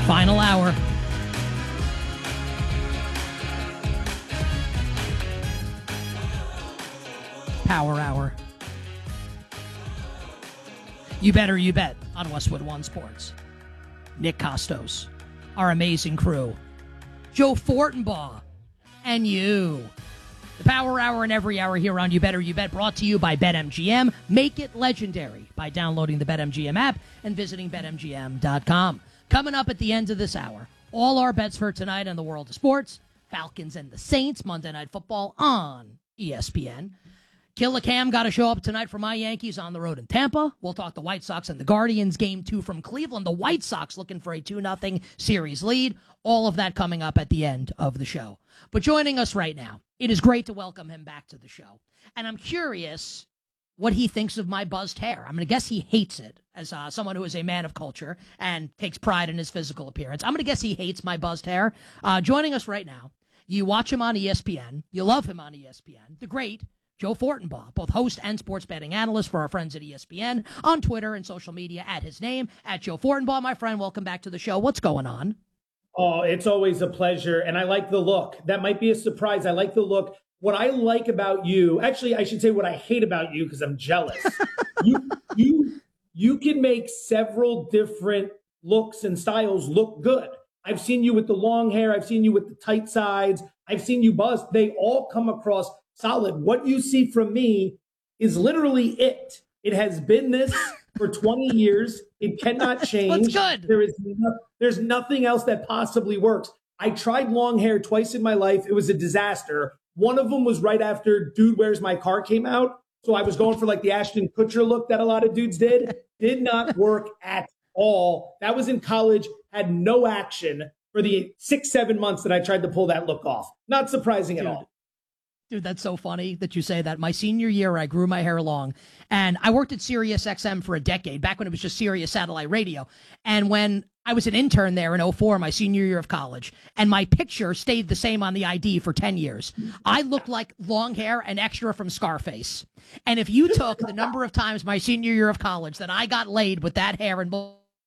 Final hour. Power hour. You better you bet on Westwood One Sports. Nick Costos, our amazing crew, Joe Fortenbaugh, and you. The Power Hour and every hour here on You Better You Bet, brought to you by BetMGM. Make it legendary by downloading the BetMGM app and visiting BetMGM.com. Coming up at the end of this hour, all our bets for tonight in the world of sports. Falcons and the Saints, Monday Night Football on ESPN. Killer Cam got to show up tonight for my Yankees on the road in Tampa. We'll talk the White Sox and the Guardians, Game 2 from Cleveland. The White Sox looking for a 2-0 series lead. All of that coming up at the end of the show. But joining us right now, it is great to welcome him back to the show. And I'm curious what he thinks of my buzzed hair. I'm going to guess he hates it, as someone who is a man of culture and takes pride in his physical appearance. I'm going to guess he hates my buzzed hair. Joining us right now, you watch him on ESPN. You love him on ESPN. The great Joe Fortenbaugh, both host and sports betting analyst for our friends at ESPN, on Twitter and social media at his name, at Joe Fortenbaugh. My friend, welcome back to the show. What's going on? Oh, it's always a pleasure, and I like the look. That might be a surprise. I like the look. What I like about you, actually, I should say what I hate about you because I'm jealous. You can make several different looks and styles look good. I've seen you with the long hair. I've seen you with the tight sides. I've seen you buzzed. They all come across solid. What you see from me is literally it. It has been this for 20 years. It cannot change. That's good. There's nothing else that possibly works. I tried long hair twice in my life. It was a disaster. One of them was right after Dude, Where's My Car came out. So I was going for like the Ashton Kutcher look that a lot of dudes did. Did not work at all. That was in college. Had no action for the 6-7 months that I tried to pull that look off. Not surprising at all. Dude, that's so funny that you say that. My senior year, I grew my hair long, and I worked at Sirius XM for a decade, back when it was just Sirius Satellite Radio. And when I was an intern there in 2004, my senior year of college, and my picture stayed the same on the ID for 10 years. I looked like long hair and extra from Scarface. And if you took the number of times my senior year of college that I got laid with that hair and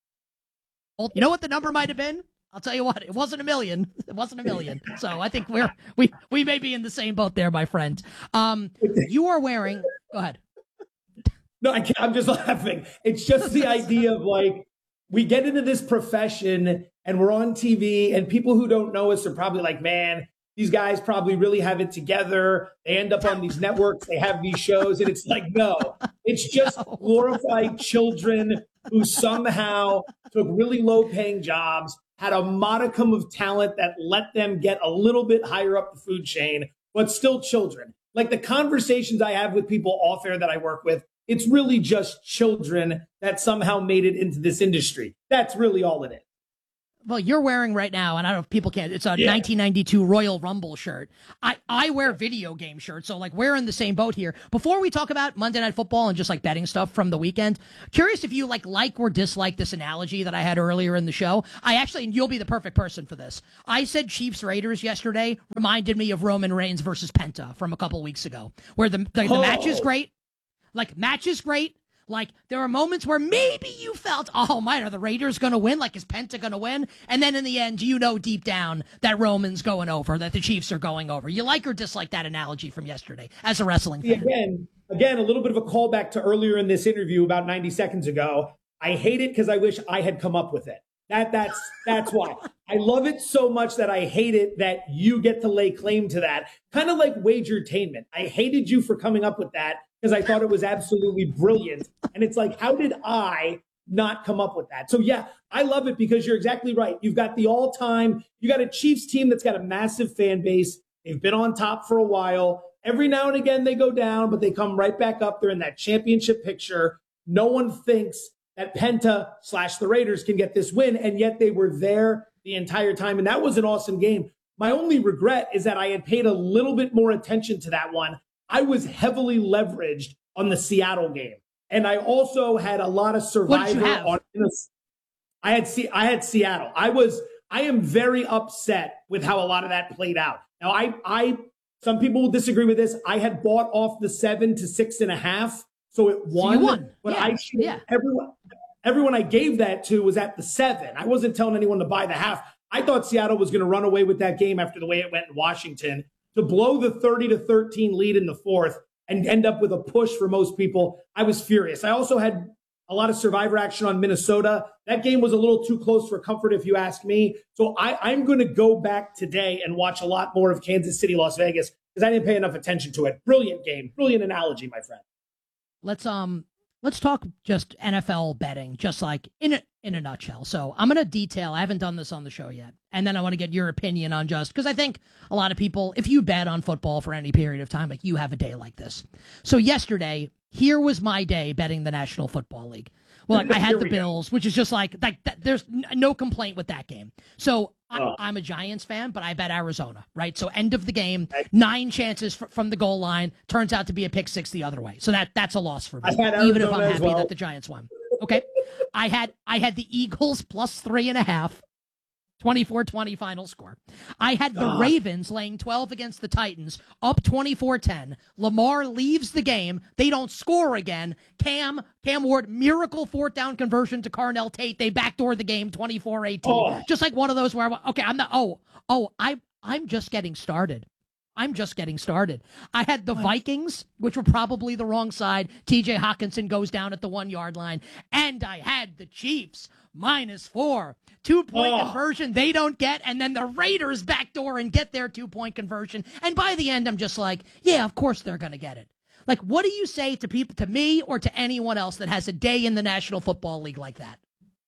you know what the number might have been? I'll tell you what, it wasn't a million. It wasn't a million. So I think we may be in the same boat there, my friend. You are wearing, go ahead. No, I'm just laughing. It's just the idea of like, we get into this profession and we're on TV and people who don't know us are probably like, man, these guys probably really have it together. They end up on these networks. They have these shows. And it's like, no, it's just glorified children who somehow took really low paying jobs, had a modicum of talent that let them get a little bit higher up the food chain, but still children. Like the conversations I have with people off air that I work with, it's really just children that somehow made it into this industry. That's really all it is. Well, you're wearing right now, and I don't know if people can, it's a 1992 Royal Rumble shirt. I wear video game shirts, so like we're in the same boat here. Before we talk about Monday Night Football and just like betting stuff from the weekend, curious if you like or dislike this analogy that I had earlier in the show. And you'll be the perfect person for this. I said Chiefs Raiders yesterday reminded me of Roman Reigns versus Penta from a couple weeks ago, where the match is great. Match is great. Like, there are moments where maybe you felt, oh, are the Raiders going to win? Like, is Penta going to win? And then in the end, you know deep down that Roman's going over, that the Chiefs are going over. You like or dislike that analogy from yesterday as a wrestling fan? Again, a little bit of a callback to earlier in this interview about 90 seconds ago. I hate it because I wish I had come up with it. That's why. I love it so much that I hate it that you get to lay claim to that. Kind of like wagertainment. I hated you for coming up with that because I thought it was absolutely brilliant. And it's like, how did I not come up with that? So yeah, I love it because you're exactly right. You've got the all-time, you got a Chiefs team that's got a massive fan base. They've been on top for a while. Every now and again they go down, but they come right back up. They're in that championship picture. No one thinks that Penta / the Raiders can get this win, and yet they were there the entire time. And that was an awesome game. My only regret is that I had paid a little bit more attention to that one. I was heavily leveraged on the Seattle game. And I also had a lot of Survivor on this. I had Seattle. I am very upset with how a lot of that played out. Now some people will disagree with this. I had bought off the 7 to 6.5. So it won. So you won. But yeah. everyone I gave that to was at the 7. I wasn't telling anyone to buy the half. I thought Seattle was going to run away with that game after the way it went in Washington. To blow the 30-13 lead in the fourth and end up with a push for most people, I was furious. I also had a lot of survivor action on Minnesota. That game was a little too close for comfort, if you ask me. So I'm going to go back today and watch a lot more of Kansas City, Las Vegas, because I didn't pay enough attention to it. Brilliant game. Brilliant analogy, my friend. Let's talk just NFL betting, just like in a nutshell. So I'm going to detail, I haven't done this on the show yet, and then I want to get your opinion on just, because I think a lot of people, if you bet on football for any period of time, like you have a day like this. So yesterday, here was my day betting the National Football League. Well, like I had the Bills, which is just like there's no complaint with that game. So I'm a Giants fan, but I bet Arizona, right? So end of the game, 9 chances from the goal line, turns out to be a pick 6 the other way. So that's a loss for me, even if I'm happy that the Giants won. Okay, I had the Eagles plus 3.5. 24-20 final score. I had the Ravens laying 12 against the Titans, up 24-10. Lamar leaves the game. They don't score again. Cam Ward, miracle 4th down conversion to Carnell Tate. They backdoor the game 24-18. Just like one of those where, I'm just getting started. I'm just getting started. I had the Vikings, which were probably the wrong side. TJ Hawkinson goes down at the 1-yard line. And I had the Chiefs -4. 2-point conversion they don't get, and then the Raiders backdoor and get their 2-point conversion. And by the end, I'm just like, yeah, of course they're going to get it. Like, what do you say to people, to me or to anyone else that has a day in the National Football League like that?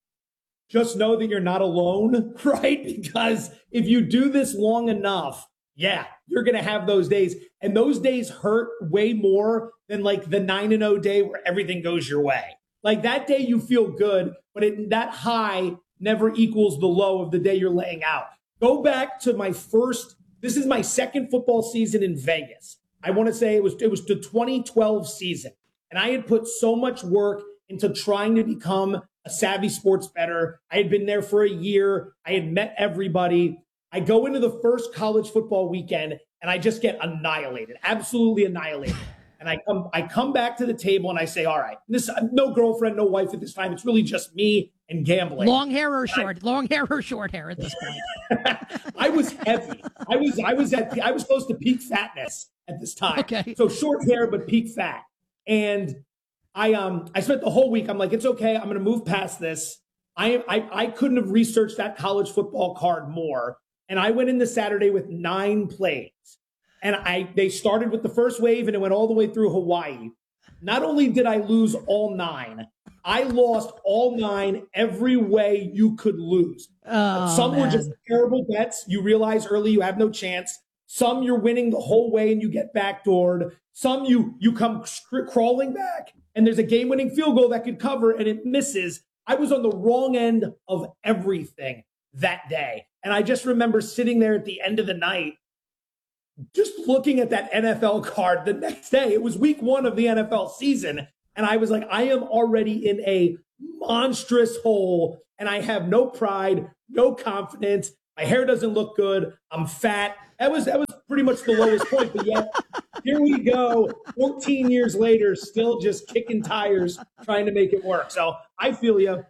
Just know that you're not alone, right? Because if you do this long enough, yeah, you're going to have those days. And those days hurt way more than like the 9-0 day where everything goes your way. Like that day you feel good, but that high never equals the low of the day you're laying out. Go back to this is my second football season in Vegas. I want to say it was the 2012 season. And I had put so much work into trying to become a savvy sports bettor. I had been there for a year. I had met everybody. I go into the first college football weekend and I just get annihilated, absolutely annihilated. And I come back to the table and I say, all right, no girlfriend, no wife at this time. It's really just me and gambling. Long hair or short hair at this point? I was heavy. I was close to peak fatness at this time. Okay. So short hair, but peak fat. And I spent the whole week. I'm like, it's okay. I'm going to move past this. I couldn't have researched that college football card more. And I went into Saturday with 9 plays. And they started with the first wave and it went all the way through Hawaii. Not only did I lose all 9, I lost all 9 every way you could lose. Some were just terrible bets. You realize early you have no chance. Some you're winning the whole way and you get backdoored. Some you come crawling back and there's a game-winning field goal that could cover and it misses. I was on the wrong end of everything that day. And I just remember sitting there at the end of the night just looking at that NFL card the next day. It was week 1 of the NFL season. And I was like, I am already in a monstrous hole and I have no pride, no confidence. My hair doesn't look good. I'm fat. That was pretty much the lowest point. But yet, here we go, 14 years later, still just kicking tires, trying to make it work. So I feel you.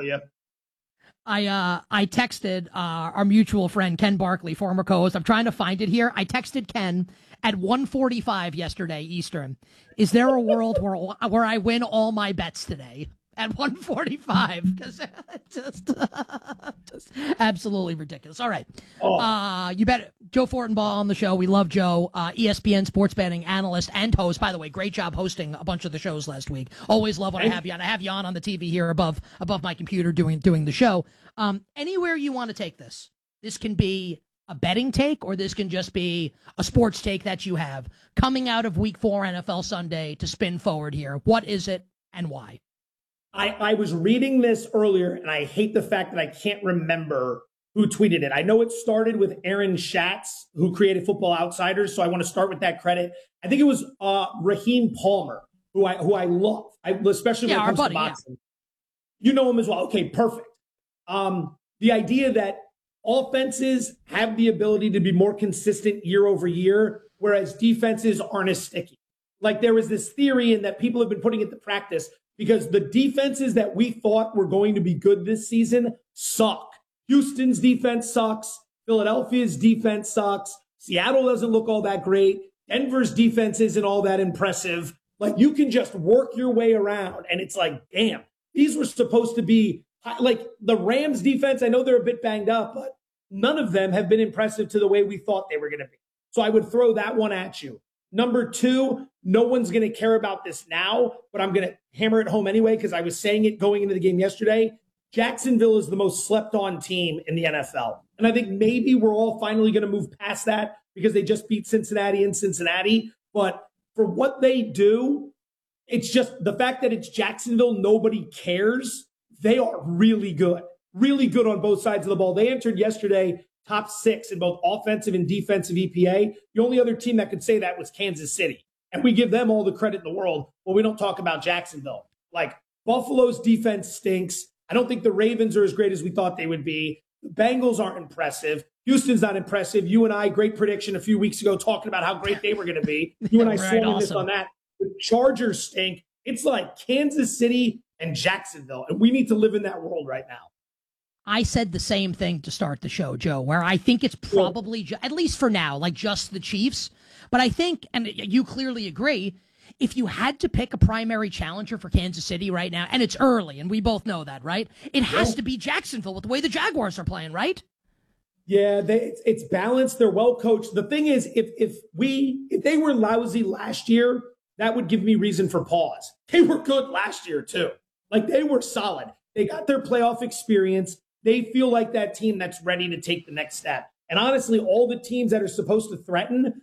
I texted our mutual friend, Ken Barkley, former co-host. I'm trying to find it here. I texted Ken at 1:45 yesterday Eastern. Is there a world where I win all my bets today at 1:45? Because just absolutely ridiculous. All right. You bet. Joe Fortenbaugh on the show. We love Joe. ESPN sports betting analyst and host. By the way, great job hosting a bunch of the shows last week. Always love when I have you on. I have you on the TV here above my computer doing the show. Anywhere you want to take this. This can be a betting take, or this can just be a sports take that you have coming out of Week 4 NFL Sunday to spin forward here. What is it and why? I was reading this earlier, and I hate the fact that I can't remember who tweeted it. I know it started with Aaron Schatz, who created Football Outsiders, so I want to start with that credit. I think it was Raheem Palmer, who I love, especially when it comes to boxing. Yeah. You know him as well. Okay, perfect. The idea that offenses have the ability to be more consistent year over year, whereas defenses aren't as sticky. Like there was this theory in that people have been putting into practice. because the defenses that we thought were going to be good this season suck. Houston's defense sucks. Philadelphia's defense sucks. Seattle doesn't look all that great. Denver's defense isn't all that impressive. Like, you can just work your way around, and it's like, damn, these were supposed to be like the Rams defense. I know they're a bit banged up, but none of them have been impressive to the way we thought they were going to be. So I would throw that one at you. Number two, no one's going to care about this now, but I'm going to hammer it home anyway because I was saying it going into the game yesterday. Jacksonville is the most slept on team in the NFL. And I think maybe we're all finally going to move past that because they just beat Cincinnati in Cincinnati. But for what they do, it's just the fact that it's Jacksonville, nobody cares. They are really good on both sides of the ball. They entered yesterday top 6 in both offensive and defensive EPA. The only other team that could say that was Kansas City. And we give them all the credit in the world, but we don't talk about Jacksonville. Like, Buffalo's defense stinks. I don't think the Ravens are as great as we thought they would be. The Bengals aren't impressive. Houston's not impressive. You and I, great prediction a few weeks ago, talking about how great they were going to be. You and I Right, swung this on that. The Chargers stink. It's like Kansas City and Jacksonville, and we need to live in that world right now. I said the same thing to start the show, Joe, where I think it's probably, at least for now, like just the Chiefs. But I think, and you clearly agree, if you had to pick a primary challenger for Kansas City right now, and it's early, and we both know that, right? It has to be Jacksonville with the way the Jaguars are playing, right? Yeah, it's balanced. They're well coached. The thing is, if they were lousy last year, that would give me reason for pause. They were good last year too. Like, they were solid. They got their playoff experience. They feel like that team that's ready to take the next step. And honestly, all the teams that are supposed to threaten,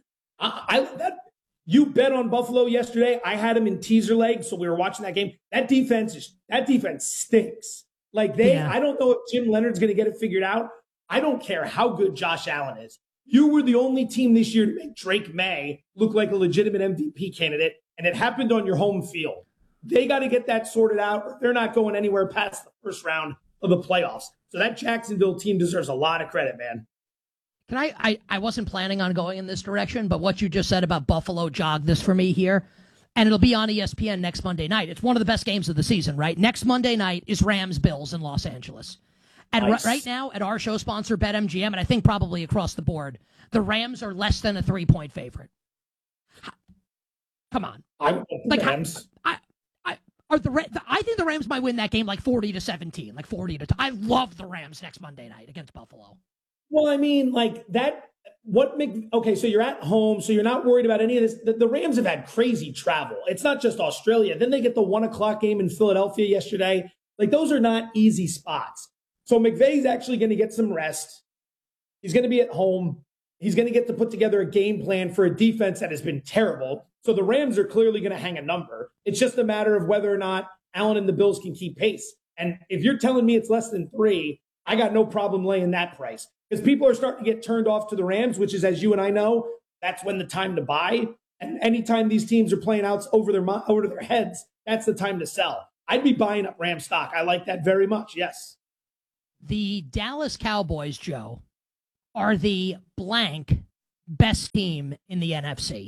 you bet on Buffalo yesterday. I had them in teaser legs, so we were watching that game. That defense stinks. Like, I don't know if Jim Leonard's going to get it figured out. I don't care how good Josh Allen is. You were the only team this year to make Drake May look like a legitimate MVP candidate, and it happened on your home field. They got to get that sorted out, or they're not going anywhere past the first round of the playoffs. So that Jacksonville team deserves a lot of credit, man. Can I wasn't planning on going in this direction, but what you just said about Buffalo jogged this for me here. And it'll be on ESPN next Monday night. It's one of the best games of the season, right? Next Monday night is Rams-Bills in Los Angeles. And nice. Right now, at our show sponsor, BetMGM, and I think probably across the board, the Rams are less than a 3-point favorite. Come on. I Rams. I think the Rams might win that game like 40-17, like 40-2. I love the Rams next Monday night against Buffalo. Well, I mean, like that. Okay, so you're at home, so you're not worried about any of this. The Rams have had crazy travel. It's not just Australia. Then they get the 1:00 game in Philadelphia yesterday. Like, those are not easy spots. So McVay's actually going to get some rest. He's going to be at home. He's going to get to put together a game plan for a defense that has been terrible. So the Rams are clearly going to hang a number. It's just a matter of whether or not Allen and the Bills can keep pace. And if you're telling me it's less than 3, I got no problem laying that price. Because people are starting to get turned off to the Rams, which is, as you and I know, that's when the time to buy. And anytime these teams are playing out over their heads, that's the time to sell. I'd be buying up Ram stock. I like that very much, yes. The Dallas Cowboys, Joe, are the blank best team in the NFC.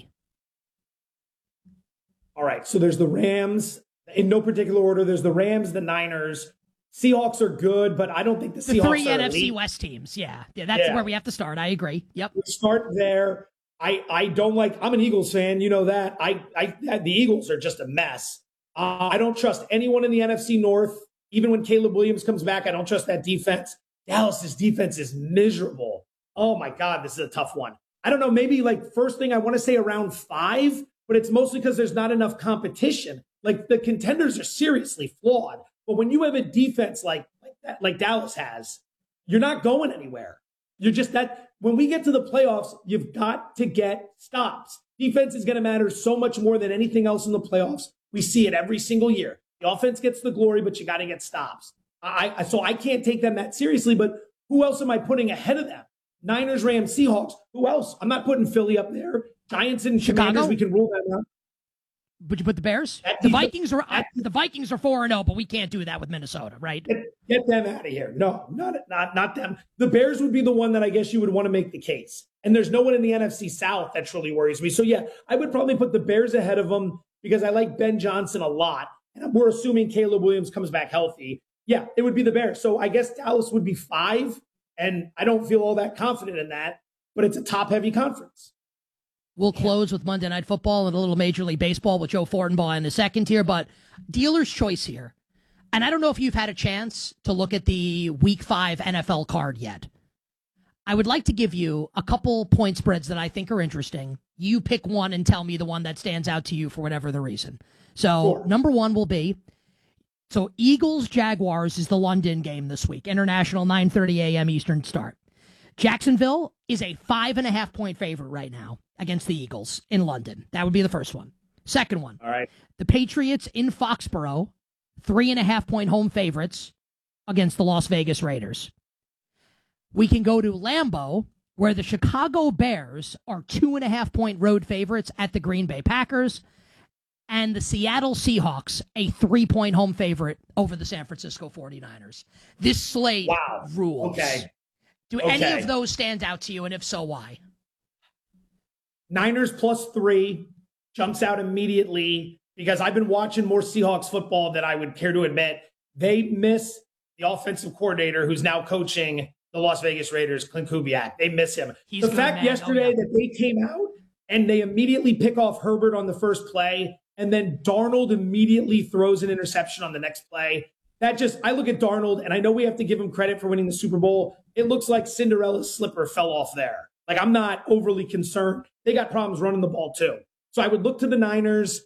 All right, so there's the Rams. In no particular order, there's the Rams, the Niners. Seahawks are good, but I don't think the Seahawks are three NFC elite. West teams. Yeah, that's where we have to start. I agree. Yep. We start there. I don't like. I'm an Eagles fan. You know that. The Eagles are just a mess. I don't trust anyone in the NFC North. Even when Caleb Williams comes back, I don't trust that defense. Dallas's defense is miserable. Oh my God, this is a tough one. I don't know. Maybe like first thing I want to say around 5, but it's mostly because there's not enough competition. Like, the contenders are seriously flawed. But when you have a defense like Dallas has, you're not going anywhere. You're just that. When we get to the playoffs, you've got to get stops. Defense is going to matter so much more than anything else in the playoffs. We see it every single year. The offense gets the glory, but you got to get stops. So I can't take them that seriously. But who else am I putting ahead of them? Niners, Rams, Seahawks. Who else? I'm not putting Philly up there. Giants and Chicago? Commanders. We can rule that out. Would you put the Bears? The Vikings are 4-0, but we can't do that with Minnesota, right? Get them out of here. No, not them. The Bears would be the one that I guess you would want to make the case. And there's no one in the NFC South that truly worries me. So yeah, I would probably put the Bears ahead of them because I like Ben Johnson a lot. and we're assuming Caleb Williams comes back healthy, yeah, it would be the Bears. So I guess Dallas would be 5, and I don't feel all that confident in that, but it's a top-heavy conference. We'll close with Monday Night Football and a little Major League Baseball with Joe Fortenbaugh in the second tier, but dealer's choice here. And I don't know if you've had a chance to look at the Week 5 NFL card yet. I would like to give you a couple point spreads that I think are interesting. You pick one and tell me the one that stands out to you for whatever the reason. So number one will be, so Eagles-Jaguars is the London game this week. International 9:30 a.m. Eastern start. Jacksonville is a 5.5 point favorite right now against the Eagles in London. That would be the first one. Second one. All right. The Patriots in Foxborough, 3.5 point home favorites against the Las Vegas Raiders. We can go to Lambeau, where the Chicago Bears are 2.5 point road favorites at the Green Bay Packers, and the Seattle Seahawks, a 3 point home favorite over the San Francisco 49ers. This slate rules. Okay. Do any of those stand out to you, and if so, why? Niners +3 jumps out immediately because I've been watching more Seahawks football than I would care to admit. They miss the offensive coordinator who's now coaching the Las Vegas Raiders, Clint Kubiak. They miss him. The fact yesterday that they came out and they immediately pick off Herbert on the first play, and then Darnold immediately throws an interception on the next play. That just, I look at Darnold, and I know we have to give him credit for winning the Super Bowl. It looks like Cinderella's slipper fell off there. Like, I'm not overly concerned. They got problems running the ball, too. So I would look to the Niners.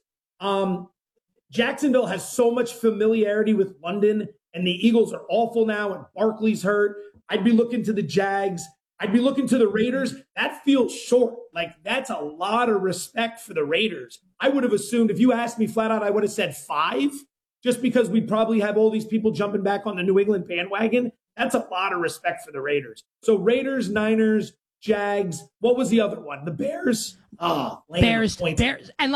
Jacksonville has so much familiarity with London, and the Eagles are awful now, and Barkley's hurt. I'd be looking to the Jags. I'd be looking to the Raiders. That feels short. Like, that's a lot of respect for the Raiders. I would have assumed, if you asked me flat out, I would have said 5, just because we'd probably have all these people jumping back on the New England bandwagon. That's a lot of respect for the Raiders. So Raiders, Niners, Jags. What was the other one? The Bears? Bears. And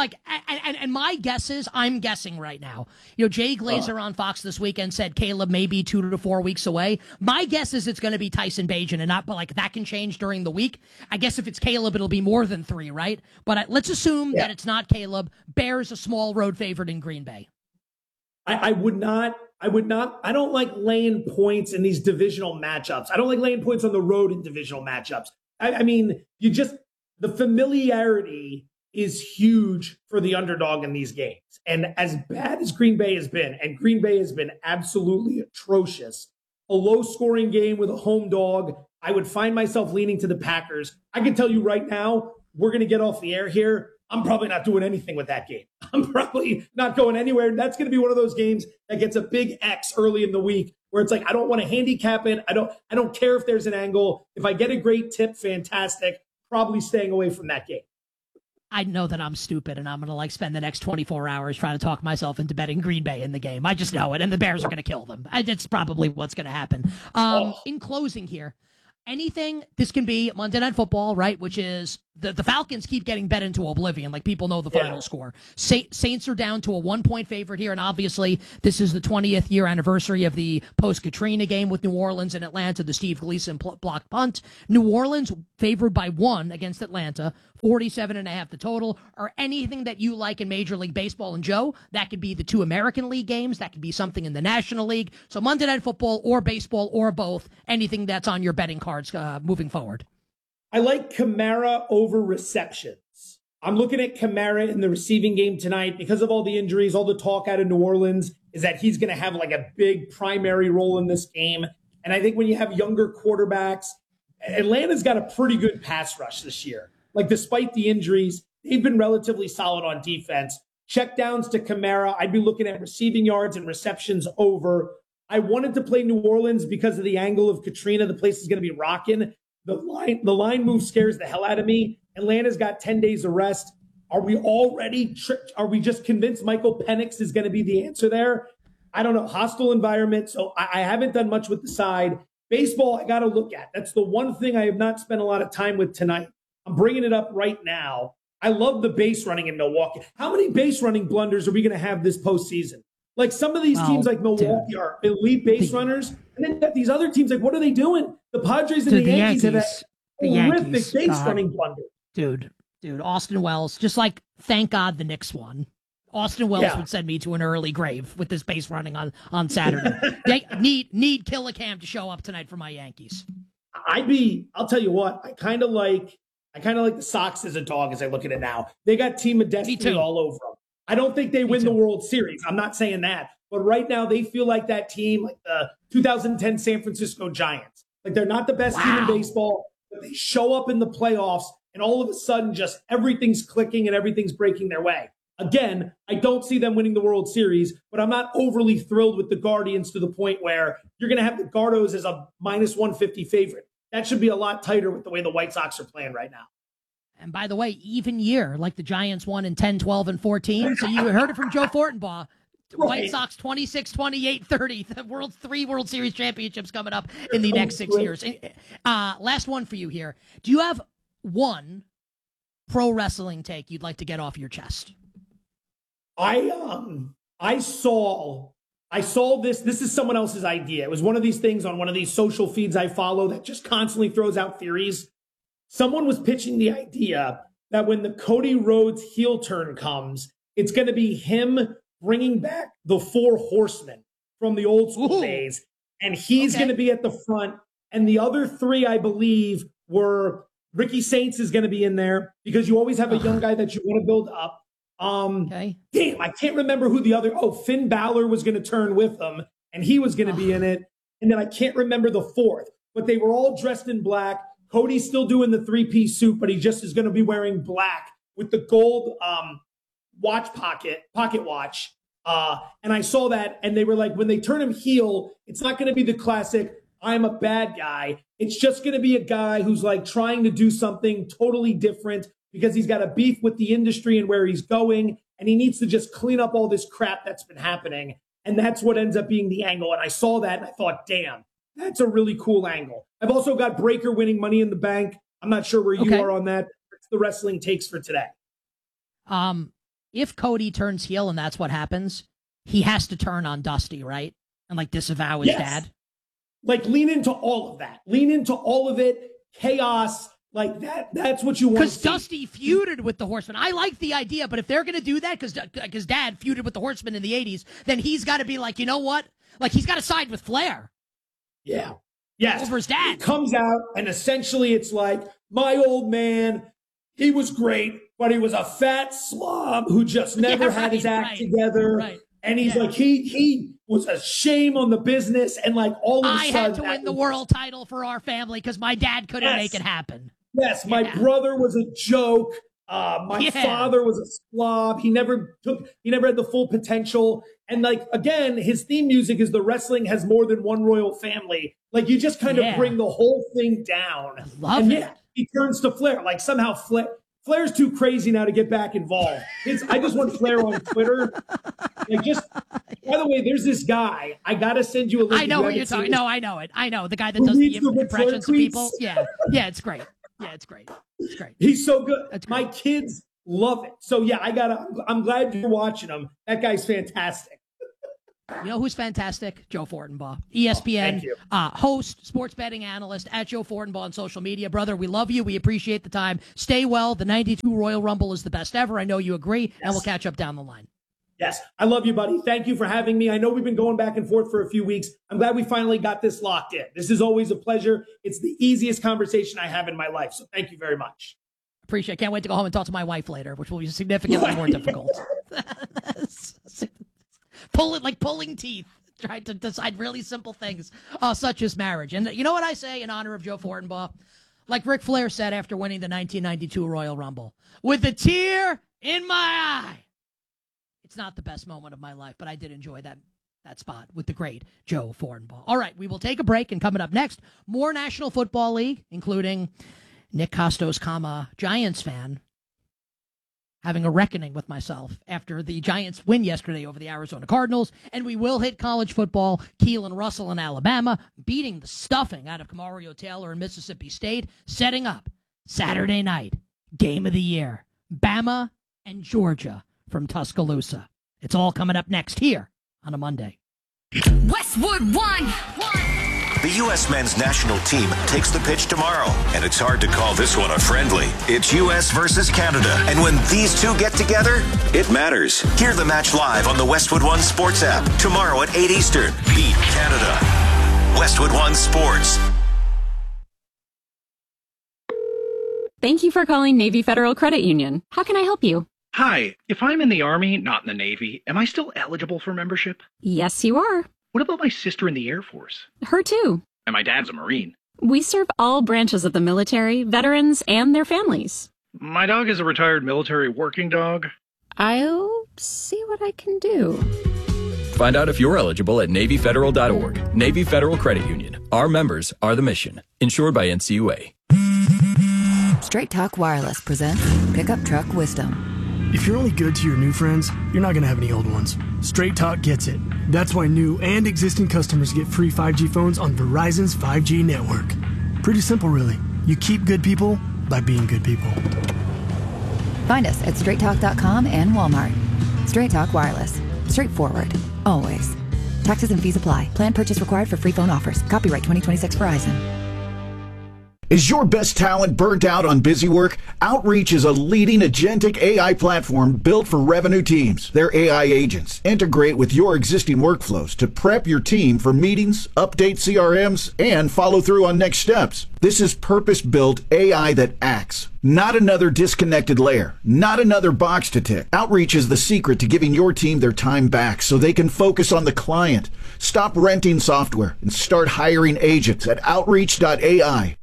my guess is, I'm guessing right now, Jay Glazer on Fox this weekend said Caleb may be 2 to 4 weeks away. My guess is it's going to be Tyson Bagent, and not, but like, that can change during the week. I guess if it's Caleb, it'll be more than 3, right? But let's assume that it's not Caleb. Bears a small road favorite in Green Bay. I would not. I don't like laying points in these divisional matchups. I don't like laying points on the road in divisional matchups. I mean, the familiarity is huge for the underdog in these games. And as bad as Green Bay has been, and Green Bay has been absolutely atrocious, a low-scoring game with a home dog, I would find myself leaning to the Packers. I can tell you right now, we're going to get off the air here. I'm probably not doing anything with that game. I'm probably not going anywhere. That's going to be one of those games that gets a big X early in the week, where it's like, I don't want to handicap it. I don't care if there's an angle. If I get a great tip, fantastic. Probably staying away from that game. I know that I'm stupid, and I'm going to spend the next 24 hours trying to talk myself into betting Green Bay in the game. I just know it, and the Bears are going to kill them. It's probably what's going to happen. In closing here, this can be Monday Night Football, right? Which is the Falcons keep getting bet into oblivion. Like, people know the final score. Saints are down to a 1 point favorite here. And obviously this is the 20th year anniversary of the post-Katrina game with New Orleans and Atlanta, the Steve Gleason block punt. New Orleans favored by 1 against Atlanta, 47.5 the total, or anything that you like in Major League Baseball. And Joe, that could be the 2 American League games. That could be something in the National League. So Monday Night Football or baseball or both, anything that's on your betting cards moving forward. I like Kamara over receptions. I'm looking at Kamara in the receiving game tonight because of all the injuries. All the talk out of New Orleans is that he's going to have like a big primary role in this game. And I think when you have younger quarterbacks, Atlanta's got a pretty good pass rush this year. Like, despite the injuries, they've been relatively solid on defense. Check downs to Kamara. I'd be looking at receiving yards and receptions over. I wanted to play New Orleans because of the angle of Katrina. The place is going to be rocking. The line move scares the hell out of me. Atlanta's got 10 days of rest. Are we already tricked? Are we just convinced Michael Penix is going to be the answer there? I don't know. Hostile environment. So I haven't done much with the side. Baseball, I got to look at. That's the one thing I have not spent a lot of time with tonight. I'm bringing it up right now. I love the base running in Milwaukee. How many base running blunders are we going to have this postseason? Like, some of these teams like Milwaukee are elite base runners. And then you got these other teams, like, what are they doing? The Padres and the Yankees have a horrific base running blunder. Dude, Austin Wells, just like, thank God the Knicks won. Austin Wells would send me to an early grave with this base running on Saturday. They need Killicam to show up tonight for my Yankees. I'll tell you what, I kind of like the Sox as a dog as I look at it now. They got Team of Destiny all over them. I don't think they win the World Series. I'm not saying that. But right now they feel like that team, like the 2010 San Francisco Giants. Like they're not the best team in baseball, but they show up in the playoffs and all of a sudden just everything's clicking and everything's breaking their way. Again, I don't see them winning the World Series, but I'm not overly thrilled with the Guardians to the point where you're going to have the Gardos as a minus 150 favorite. That should be a lot tighter with the way the White Sox are playing right now. And by the way, even year, like the Giants won in 10, 12, and 14. So you heard it from Joe Fortenbaugh. Right. White Sox 26, 28, 30. The three World Series championships coming up in the next 6 years. Last one for you here. Do you have one pro wrestling take you'd like to get off your chest? I saw this. This is someone else's idea. It was one of these things on one of these social feeds I follow that just constantly throws out theories. Someone was pitching the idea that when the Cody Rhodes heel turn comes, it's going to be him bringing back the Four Horsemen from the old school days. And he's going to be at the front. And the other three, I believe, were Ricky Saints is going to be in there because you always have a young guy that you want to build up. Damn, I can't remember who the other. Finn Balor was going to turn with them, and he was going to be in it. And then I can't remember the fourth, but they were all dressed in black. Cody's still doing the three-piece suit, but he just is going to be wearing black with the gold pocket watch. And I saw that, and they were like, when they turn him heel, it's not going to be the classic I'm a bad guy. It's just going to be a guy who's like trying to do something totally different because he's got a beef with the industry and where he's going, and he needs to just clean up all this crap that's been happening. And that's what ends up being the angle. And I saw that, and I thought, damn, that's a really cool angle. I've also got Breaker winning Money in the Bank. I'm not sure where you are on that. It's the wrestling takes for today. If Cody turns heel and that's what happens, he has to turn on Dusty, right? And like disavow his dad. Like lean into all of that. Lean into all of it. Chaos. Like that's what you want to see. Because Dusty feuded with the Horsemen. I like the idea, but if they're going to do that, because Dad feuded with the Horsemen in the 80s, then he's got to be like, you know what? Like he's got to side with Flair. Yeah. Yes. Over his dad. It comes out, and essentially it's like, my old man, he was great, but he was a fat slob who just never had his act together. Right. And he's like, he was a shame on the business. And like all of a sudden, I had to win the world title for our family because my dad couldn't make it happen. Yes, my brother was a joke. My father was a slob. He never had the full potential. And like, again, his theme music is the wrestling has more than one royal family. Like you just kind of bring the whole thing down. I love it. He turns to Flair. Like somehow Flair's too crazy now to get back involved. I just want Flair on Twitter. Like by the way, there's this guy. I got to send you a link. I know what you're talking. No, I know it. I know the guy that does the impressions of people. Yeah, it's great. Yeah, it's great. It's great. He's so good. My kids love it. So yeah, I'm glad you're watching him. That guy's fantastic. You know who's fantastic? Joe Fortenbaugh, ESPN host, sports betting analyst at Joe Fortenbaugh on social media. Brother, we love you. We appreciate the time. Stay well. The 92 Royal Rumble is the best ever. I know you agree, and we'll catch up down the line. Yes, I love you, buddy. Thank you for having me. I know we've been going back and forth for a few weeks. I'm glad we finally got this locked in. This is always a pleasure. It's the easiest conversation I have in my life. So thank you very much. Appreciate it. Can't wait to go home and talk to my wife later, which will be significantly more difficult. Pulling teeth, trying to decide really simple things, such as marriage. And you know what I say in honor of Joe Fortenbaugh? Like Ric Flair said after winning the 1992 Royal Rumble, with a tear in my eye. It's not the best moment of my life, but I did enjoy that spot with the great Joe Fortenbaugh. All right, we will take a break, and coming up next, more National Football League, including Nick Costos, Giants fan, having a reckoning with myself after the Giants win yesterday over the Arizona Cardinals. And we will hit college football. Keelan Russell in Alabama beating the stuffing out of Camario Taylor in Mississippi State, setting up Saturday night, game of the year, Bama and Georgia from Tuscaloosa. It's all coming up next here on a Monday. Westwood One. The U.S. men's national team takes the pitch tomorrow, and it's hard to call this one a friendly. It's U.S. versus Canada, and when these two get together, it matters. Hear the match live on the Westwood One Sports app tomorrow at 8 Eastern. Beat Canada. Westwood One Sports. Thank you for calling Navy Federal Credit Union. How can I help you? Hi, if I'm in the Army, not in the Navy, am I still eligible for membership? Yes, you are. What about my sister in the Air Force? Her too. And my dad's a Marine. We serve all branches of the military, veterans, and their families. My dog is a retired military working dog. I'll see what I can do. Find out if you're eligible at NavyFederal.org. Navy Federal Credit Union. Our members are the mission. Insured by NCUA. Straight Talk Wireless presents Pickup Truck Wisdom. If you're only good to your new friends, you're not going to have any old ones. Straight Talk gets it. That's why new and existing customers get free 5G phones on Verizon's 5G network. Pretty simple, really. You keep good people by being good people. Find us at straighttalk.com and Walmart. Straight Talk Wireless. Straightforward. Always. Taxes and fees apply. Plan purchase required for free phone offers. Copyright 2026 Verizon. Is your best talent burnt out on busy work? Outreach is a leading agentic AI platform built for revenue teams. Their AI agents integrate with your existing workflows to prep your team for meetings, update CRMs, and follow through on next steps. This is purpose-built AI that acts. Not another disconnected layer. Not another box to tick. Outreach is the secret to giving your team their time back so they can focus on the client. Stop renting software and start hiring agents at Outreach.ai.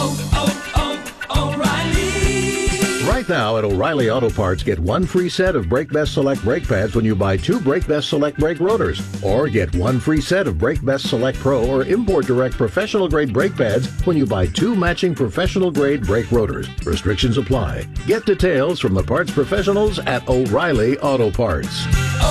O'Reilly. Right now at O'Reilly Auto Parts, get one free set of Brake Best Select brake pads when you buy 2 Brake Best Select brake rotors. Or get one free set of Brake Best Select Pro or Import Direct professional grade brake pads when you buy 2 matching professional grade brake rotors. Restrictions apply. Get details from the parts professionals at O'Reilly Auto Parts.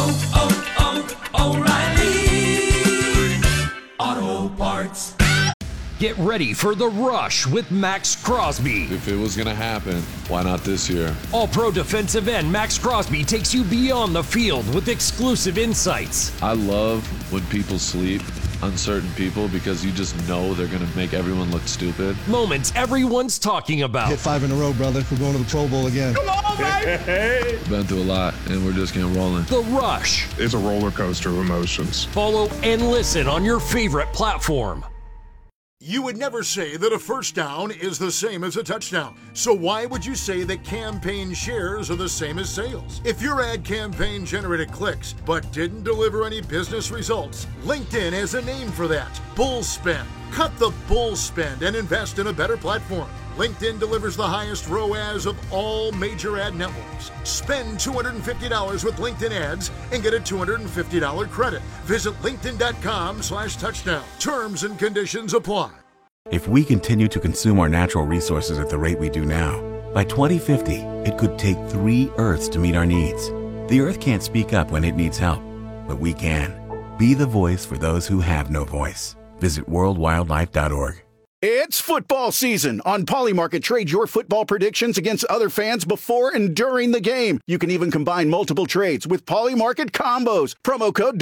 O'Reilly Auto Parts. Get ready for The Rush with Max Crosby. If it was going to happen, why not this year? All-pro defensive end Max Crosby takes you beyond the field with exclusive insights. I love when people sleep, uncertain people, because you just know they're going to make everyone look stupid. Moments everyone's talking about. Hit 5 in a row, brother. We're going to the Pro Bowl again. Come on, baby! Been through a lot, and we're just getting rolling. The Rush. It's a roller coaster of emotions. Follow and listen on your favorite platform. You would never say that a first down is the same as a touchdown. So why would you say that campaign shares are the same as sales? If your ad campaign generated clicks but didn't deliver any business results, LinkedIn has a name for that: bull spend. Cut the bull spend and invest in a better platform. LinkedIn delivers the highest ROAS of all major ad networks. Spend $250 with LinkedIn ads and get a $250 credit. Visit linkedin.com/touchdown. Terms and conditions apply. If we continue to consume our natural resources at the rate we do now, by 2050, it could take 3 Earths to meet our needs. The Earth can't speak up when it needs help, but we can. Be the voice for those who have no voice. Visit worldwildlife.org. It's football season. On Polymarket, trade your football predictions against other fans before and during the game. You can even combine multiple trades with Polymarket combos. Promo code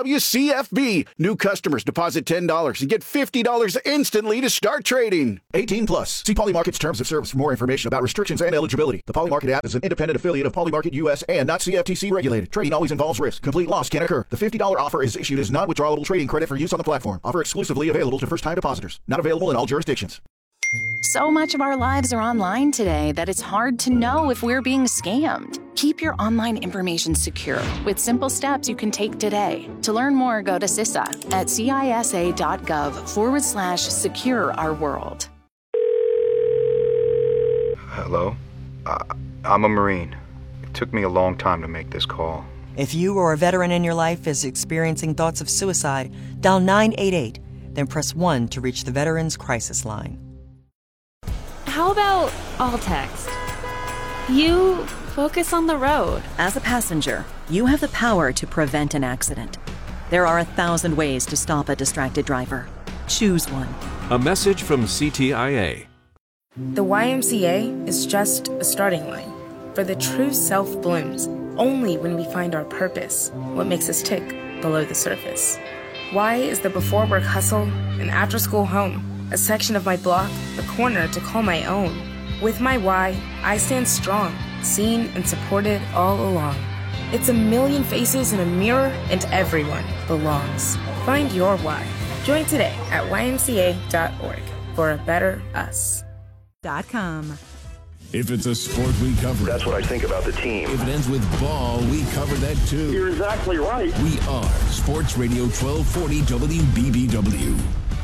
WWCFB. New customers deposit $10 and get $50 instantly to start trading. 18 plus. See Polymarket's terms of service for more information about restrictions and eligibility. The Polymarket app is an independent affiliate of Polymarket US and not CFTC regulated. Trading always involves risk. Complete loss can occur. The $50 offer is issued as non-withdrawable trading credit for use on the platform. Offer exclusively available to first-time depositors. Not available in all jurisdictions. So much of our lives are online today that it's hard to know if we're being scammed. Keep your online information secure with simple steps you can take today. To learn more, go to CISA at CISA.gov/secure our world. Hello? I'm a Marine. It took me a long time to make this call. If you or a veteran in your life is experiencing thoughts of suicide, dial 988. Then press 1 to reach the Veterans Crisis Line. How about all text? You focus on the road. As a passenger, you have the power to prevent an accident. There are 1,000 ways to stop a distracted driver. Choose one. A message from CTIA. The YMCA is just a starting line, for the true self blooms only when we find our purpose, what makes us tick below the surface. Y is the before work hustle and after school home, a section of my block, a corner to call my own. With my Y, I stand strong, seen and supported all along. It's a million faces in a mirror, and everyone belongs. Find your why. Join today at ymca.org for a better us. .com. If it's a sport, we cover it. That's what I think about the team. If it ends with ball, we cover that too. You're exactly right. We are Sports Radio 1240 WBBW.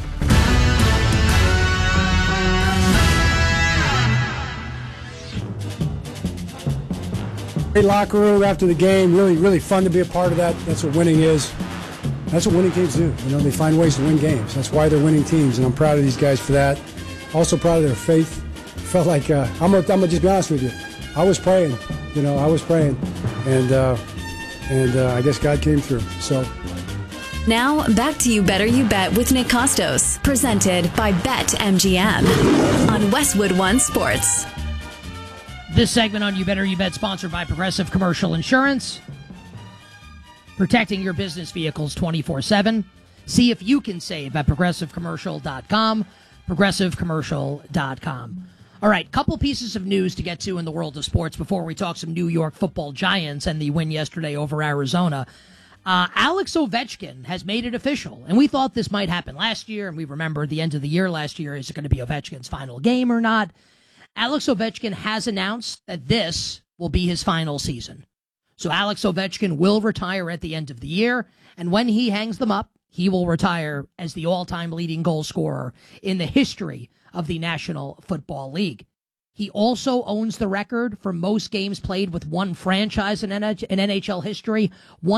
Great locker room after the game. Really, really fun to be a part of that. That's what winning is. That's what winning teams do. You know, they find ways to win games. That's why they're winning teams, and I'm proud of these guys for that. Also proud of their faith. Felt like I'm gonna just be honest with you. I was praying. You know, I was praying, and I guess God came through. So. Now, back to You Better You Bet with Nick Costos, presented by BetMGM on Westwood One Sports. This segment on You Better You Bet, sponsored by Progressive Commercial Insurance. Protecting your business vehicles 24/7. See if you can save at ProgressiveCommercial.com. ProgressiveCommercial.com. All right, couple pieces of news to get to in the world of sports before we talk some New York Football Giants and the win yesterday over Arizona. Alex Ovechkin has made it official, and we thought this might happen last year, and we remember the end of the year last year. Is it going to be Ovechkin's final game or not? Alex Ovechkin has announced that this will be his final season. So Alex Ovechkin will retire at the end of the year, and when he hangs them up, he will retire as the all-time leading goal scorer in the history of the National Football League. He also owns the record for most games played with one franchise in NHL history,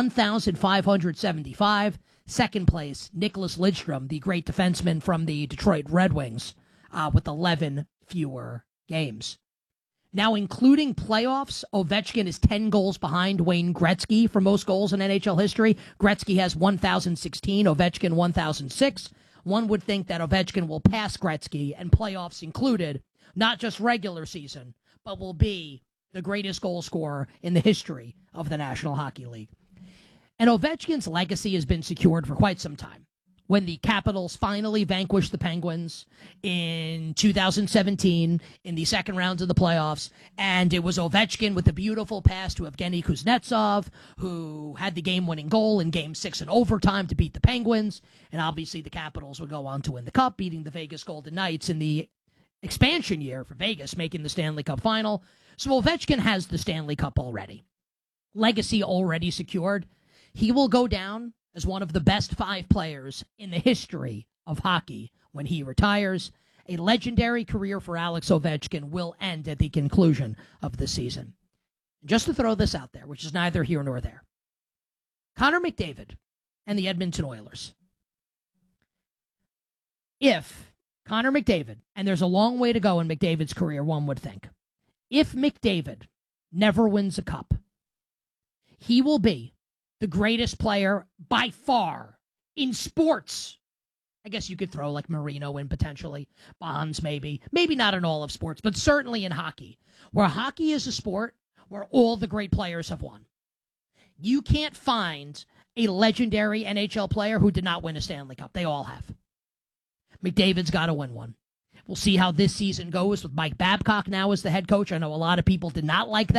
1,575. Second place, Nicholas Lidstrom, the great defenseman from the Detroit Red Wings, with 11 fewer games. Now, including playoffs, Ovechkin is 10 goals behind Wayne Gretzky for most goals in NHL history. Gretzky has 1,016, Ovechkin 1,006. One would think that Ovechkin will pass Gretzky, and playoffs included, not just regular season, but will be the greatest goal scorer in the history of the National Hockey League. And Ovechkin's legacy has been secured for quite some time. When the Capitals finally vanquished the Penguins in 2017 in the second round of the playoffs, and it was Ovechkin with the beautiful pass to Evgeny Kuznetsov, who had the game-winning goal in Game 6 in overtime to beat the Penguins, and obviously the Capitals would go on to win the Cup, beating the Vegas Golden Knights in the expansion year for Vegas, making the Stanley Cup final. So Ovechkin has the Stanley Cup already. Legacy already secured. He will go down as one of the best 5 players in the history of hockey when he retires. A legendary career for Alex Ovechkin will end at the conclusion of the season. Just to throw this out there, which is neither here nor there, Connor McDavid and the Edmonton Oilers. If Connor McDavid, and there's a long way to go in McDavid's career, one would think, if McDavid never wins a cup, he will be the greatest player by far in sports. I guess you could throw like Marino in potentially, Bonds maybe not in all of sports, but certainly in hockey, where hockey is a sport where all the great players have won. You can't find a legendary NHL player who did not win a Stanley Cup. They all have. McDavid's got to win one. We'll see how this season goes with Mike Babcock now as the head coach. I know a lot of people did not like that.